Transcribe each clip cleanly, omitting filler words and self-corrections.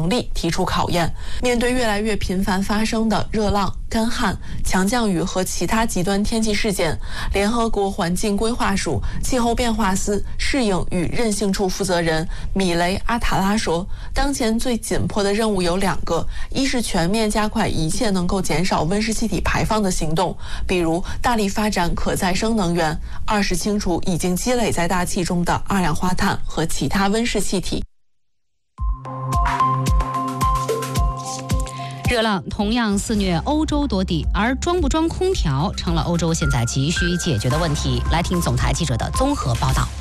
能力提出考验。面对越来越频繁发生的热浪、干旱、强降雨和其他极端天气事件，联合国环境规划署气候变化司适应与韧性处负责人米雷阿塔拉说，当前最紧迫的任务有2个，一是全面加快一切能够减少温室气体排放的行动，比如大力发展可再生能源；二是清除已经积累在大气中的二氧化碳和其他温室气体。 热浪同样肆虐欧洲多地，而装不装空调成了欧洲现在急需解决的问题。来听总台记者的综合报道。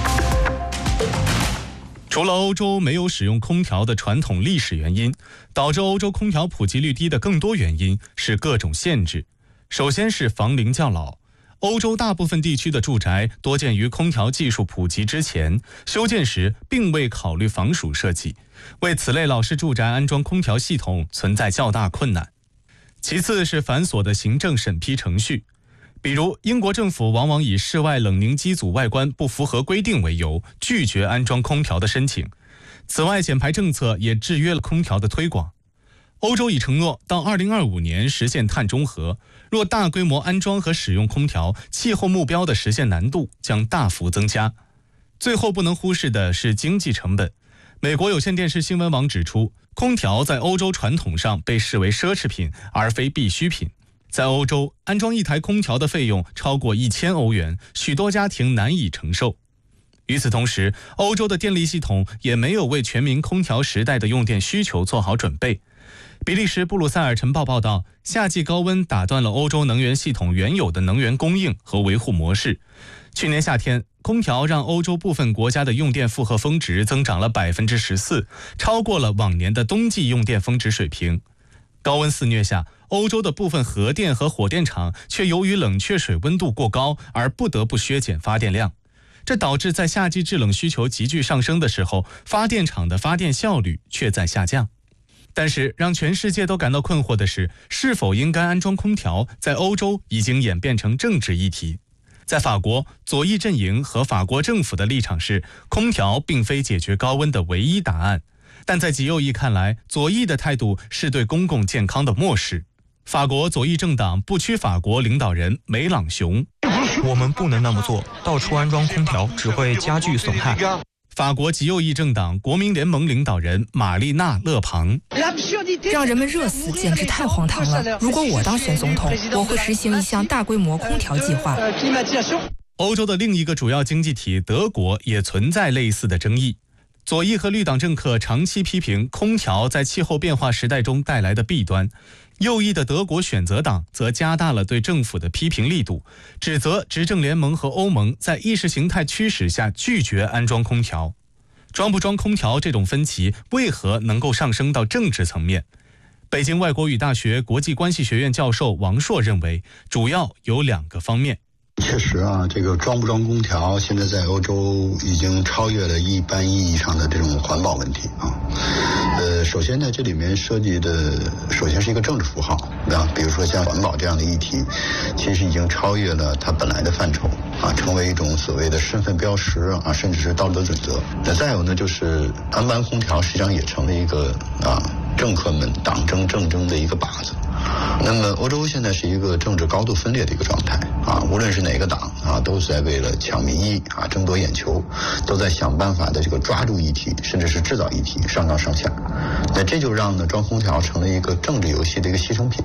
除了欧洲没有使用空调的传统历史原因，导致欧洲空调普及率低的更多原因是各种限制。首先是房龄较老，欧洲大部分地区的住宅多建于空调技术普及之前，修建时并未考虑防暑设计，为此类老式住宅安装空调系统存在较大困难。其次是繁琐的行政审批程序，比如英国政府往往以室外冷凝机组外观不符合规定为由，拒绝安装空调的申请。此外，减排政策也制约了空调的推广。欧洲已承诺到2025年实现碳中和，若大规模安装和使用空调，气候目标的实现难度将大幅增加。最后不能忽视的是经济成本。美国有线电视新闻网指出，空调在欧洲传统上被视为奢侈品，而非必需品。在欧洲，安装一台空调的费用超过1000欧元，许多家庭难以承受。与此同时，欧洲的电力系统也没有为全民空调时代的用电需求做好准备。比利时布鲁塞尔晨报报道，夏季高温打断了欧洲能源系统原有的能源供应和维护模式。去年夏天，空调让欧洲部分国家的用电负荷峰值增长了14%，超过了往年的冬季用电峰值水平。高温肆虐下，欧洲的部分核电和火电厂却由于冷却水温度过高而不得不削减发电量，这导致在夏季制冷需求急剧上升的时候，发电厂的发电效率却在下降。但是让全世界都感到困惑的是，是否应该安装空调在欧洲已经演变成政治议题。在法国，左翼阵营和法国政府的立场是，空调并非解决高温的唯一答案。但在极右翼看来，左翼的态度是对公共健康的漠视。法国左翼政党不屈法国领导人梅朗雄： 我们不能那么做，到处安装空调只会加剧损害。 法国极右翼政党国民联盟领导人玛丽娜·勒庞： 让人们热死简直太荒唐了。如果我当选总统，我会实行一项大规模空调计划。 欧洲的另一个主要经济体德国也存在类似的争议。左翼和绿党政客长期批评空调在气候变化时代中带来的弊端，右翼的德国选择党则加大了对政府的批评力度，指责执政联盟和欧盟在意识形态驱使下拒绝安装空调。装不装空调这种分歧为何能够上升到政治层面？北京外国语大学国际关系学院教授王硕认为，主要有2个方面。 确实啊，这个装不装空调现在在欧洲已经超越了一般意义上的这种环保问题啊。首先呢，这里面涉及的首先是一个政治符号啊，比如说像环保这样的议题，其实已经超越了它本来的范畴啊，成为一种所谓的身份标识啊，甚至是道德准则。那再有呢，就是安装空调实际上也成了一个政客们党争政争的一个靶子。那么欧洲现在是一个政治高度分裂的一个状态啊，无论是哪个党啊，都是在为了抢民意啊，争夺眼球，都在想办法的这个抓住议题，甚至是制造议题，上纲上线。那这就让呢装空调成了一个政治游戏的一个牺牲品。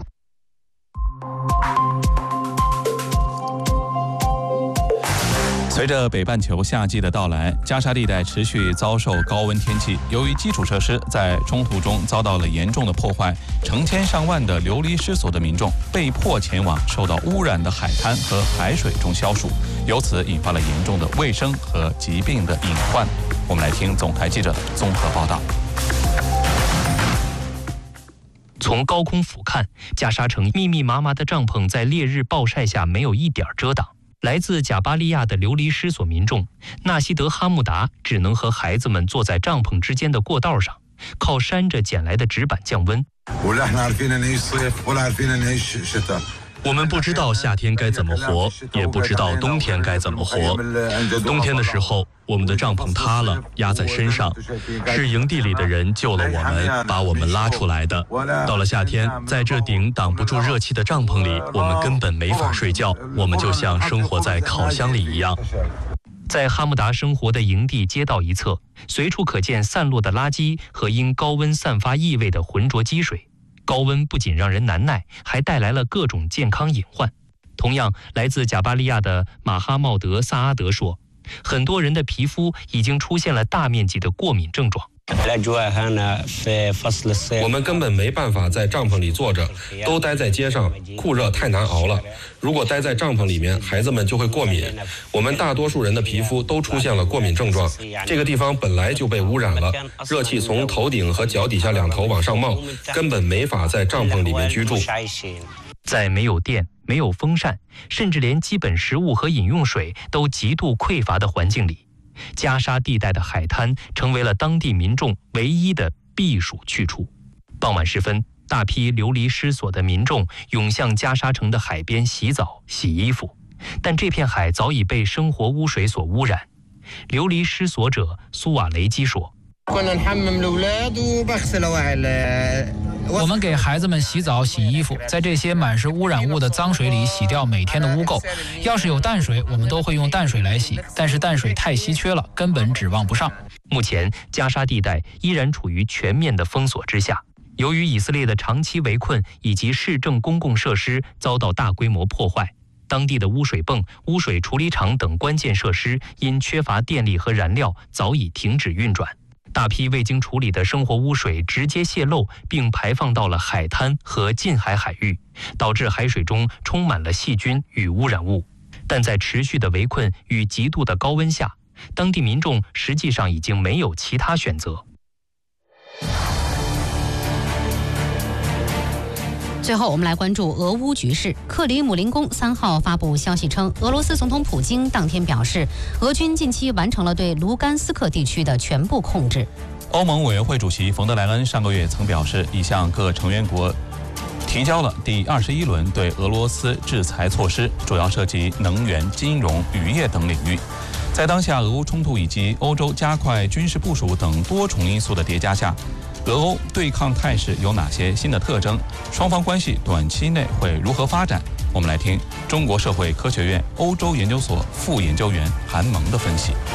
随着北半球夏季的到来，加沙地带持续遭受高温天气，由于基础设施在冲突中遭到了严重的破坏，成千上万的流离失所的民众被迫前往受到污染的海滩和海水中消暑，由此引发了严重的卫生和疾病的隐患。我们来听总台记者的综合报道。 从高空俯瞰，加沙城密密麻麻的帐篷在烈日暴晒下没有一点遮挡。来自贾巴利亚的流离失所民众纳西德哈木达只能和孩子们坐在帐篷之间的过道上，靠扇着捡来的纸板降温。 我们不知道夏天该怎么活，也不知道冬天该怎么活。冬天的时候，我们的帐篷塌了，压在身上，是营地里的人救了我们，把我们拉出来的。到了夏天，在这顶挡不住热气的帐篷里，我们根本没法睡觉，我们就像生活在烤箱里一样。 在哈木达生活的营地街道一侧，随处可见散落的垃圾和因高温散发异味的浑浊积水。高温不仅让人难耐，还带来了各种健康隐患。同样，来自贾巴利亚的马哈茂德·萨阿德说，很多人的皮肤已经出现了大面积的过敏症状。 我们根本没办法在帐篷里坐着，都待在街上，酷热太难熬了。如果待在帐篷里面，孩子们就会过敏。我们大多数人的皮肤都出现了过敏症状。这个地方本来就被污染了，热气从头顶和脚底下两头往上冒，根本没法在帐篷里面居住。 在没有电、没有风扇，甚至连基本食物和饮用水都极度匮乏的环境里，加沙地带的海滩成为了当地民众唯一的避暑去处。傍晚时分，大批流离失所的民众涌向加沙城的海边洗澡、洗衣服，但这片海早已被生活污水所污染。流离失所者苏瓦雷基说， 我们给孩子们洗澡、洗衣服，在这些满是污染物的脏水里洗掉每天的污垢。要是有淡水，我们都会用淡水来洗，但是淡水太稀缺了，根本指望不上。 目前，加沙地带依然处于全面的封锁之下。由于以色列的长期围困以及市政公共设施遭到大规模破坏，当地的污水泵、污水处理厂等关键设施因缺乏电力和燃料，早已停止运转。大批未经处理的生活污水直接泄漏，并排放到了海滩和近海海域，导致海水中充满了细菌与污染物。但在持续的围困与极度的高温下，当地民众实际上已经没有其他选择。 最后，我们来关注俄乌局势。克里姆林宫3号发布消息称，俄罗斯总统普京当天表示，俄军近期完成了对卢甘斯克地区的全部控制。 欧盟委员会主席冯德莱恩上个月曾表示，已向各成员国提交了第21轮对俄罗斯制裁措施，主要涉及能源、金融、渔业等领域。在当下俄乌冲突以及欧洲加快军事部署等多重因素的叠加下，俄欧对抗态势有哪些新的特征？双方关系短期内会如何发展？我们来听中国社会科学院欧洲研究所副研究员韩萌的分析。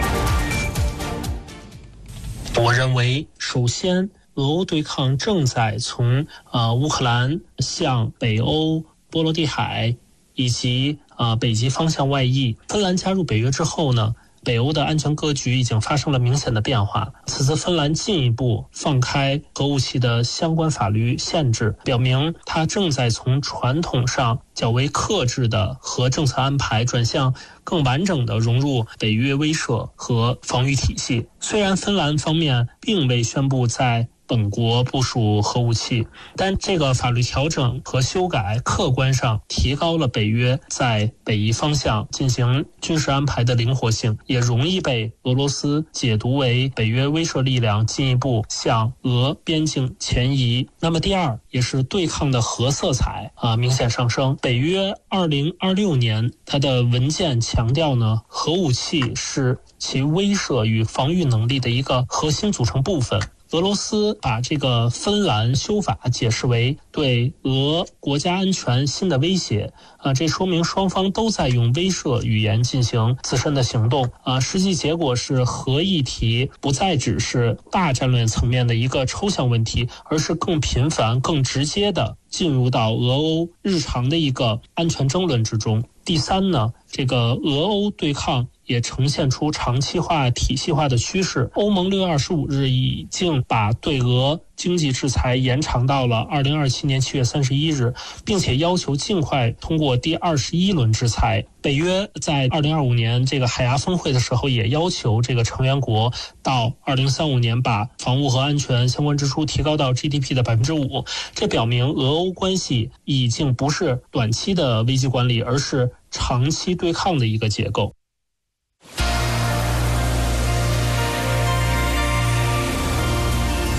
我认为，首先，俄欧对抗正在从乌克兰向北欧、波罗的海以及北极方向外溢。芬兰加入北约之后呢，北欧的安全格局已经发生了明显的变化。此次芬兰进一步放开核武器的相关法律限制，表明它正在从传统上较为克制的核政策安排转向更完整的融入北约威慑和防御体系。虽然芬兰方面并未宣布在本国部署核武器，但这个法律调整和修改客观上提高了北约在北极方向进行军事安排的灵活性，也容易被俄罗斯解读为北约威慑力量进一步向俄边境前移。那么第二，也是对抗的核色彩明显上升。北约2026年它的文件强调呢，核武器是其威慑与防御能力的一个核心组成部分。俄罗斯把这个芬兰修法解释为对俄国家安全新的威胁，这说明双方都在用威慑语言进行自身的行动，实际结果是核议题不再只是大战略层面的一个抽象问题，而是更频繁、更直接的进入到俄欧日常的一个安全争论之中。第三呢，这个俄欧对抗也呈现出长期化、体系化的趋势。欧盟6月25日已经把对俄经济制裁延长到了2027年7月31日，并且要求尽快通过第21轮制裁。北约在2025年这个海牙峰会的时候也要求这个成员国到2035年把防务和安全相关支出提高到 GDP 的5%。这表明俄欧关系已经不是短期的危机管理，而是长期对抗的一个结构。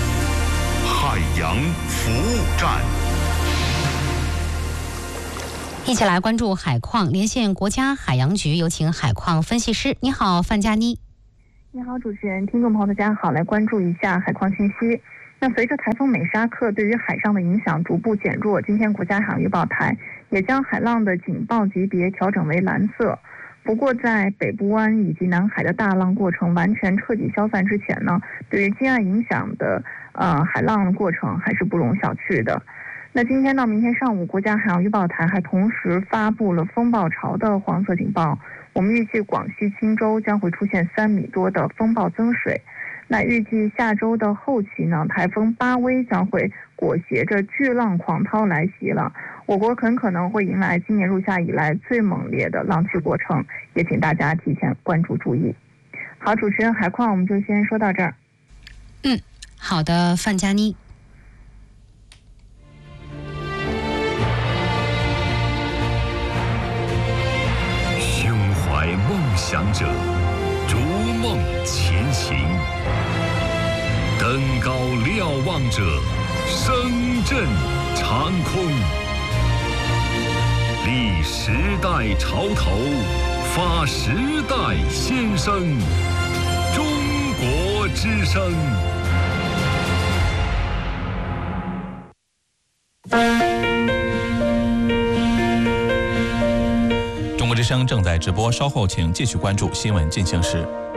海洋服务站。 一起来关注海况，连线国家海洋局，有请海况分析师。你好，范佳妮。 你好，主持人，听众朋友大家好，来关注一下海况信息。那随着台风美沙克对于海上的影响逐步减弱，今天国家海洋预报台也将海浪的警报级别调整为蓝色。不过在北部湾以及南海的大浪过程完全彻底消散之前呢，对于近岸影响的海浪的过程还是不容小觑的。那今天到明天上午，国家海洋预报台还同时发布了风暴潮的黄色警报。我们预计广西钦州将会出现3米多的风暴增水。那预计下周的后期呢，台风巴威将会裹挟着巨浪狂涛来袭了，我国很可能会迎来今年入夏以来最猛烈的浪期过程，也请大家提前关注注意。好，主持人，海况我们就先说到这儿。 好的，范佳妮。 胸怀梦想者，逐梦前行；登高瞭望者，声震长空。立时代潮头，发时代先声。中国之声。 中国之声正在直播，稍后请继续关注新闻进行时。